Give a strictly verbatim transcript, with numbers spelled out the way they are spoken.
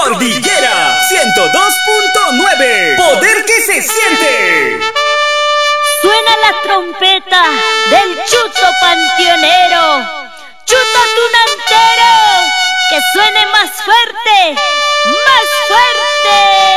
Cordillera ciento dos punto nueve. Poder que se siente. Suena la trompeta del chuto panteonero, chuto tunantero, que suene más fuerte, más fuerte.